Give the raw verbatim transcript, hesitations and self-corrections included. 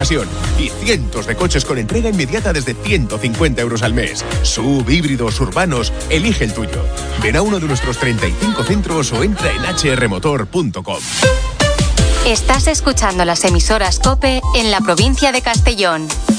ocasión. Y cientos de coches con entrega inmediata desde ciento cincuenta euros al mes. S U V, híbridos, urbanos, elige el tuyo. Ven a uno de nuestros treinta y cinco centros o entra en h r motor punto com. Estás escuchando las emisoras COPE en la provincia de Castellón.